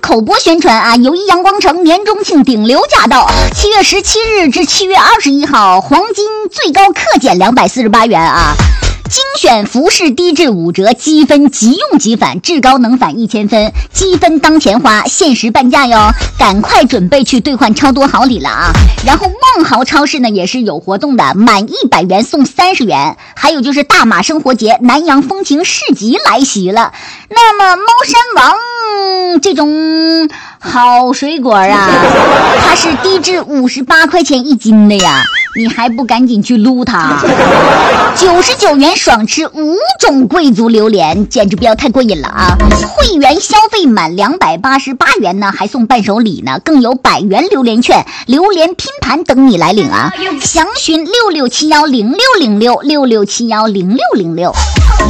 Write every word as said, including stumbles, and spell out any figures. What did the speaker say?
口播宣传啊，友谊阳光城年中庆顶流驾到，七月十七日至七月二十一号，黄金最高克减两百四十八元啊。精选服饰低至五折，积分即用即返，至高能返一千分，积分当钱花，限时半价哟！赶快准备去兑换超多好礼了啊！然后万豪超市呢也是有活动的，满一百元送三十元。还有就是大马生活节南洋风情市集来袭了，那么猫山王这种好水果啊，它是低至五十八块钱一斤的呀，你还不赶紧去撸它？九十九元爽吃五种贵族榴莲，简直不要太过瘾了啊！会员消费满两百八十八元呢，还送伴手礼呢，更有百元榴莲券、榴莲拼盘等你来领啊！详询六六七幺零六零六六六七幺零六零六。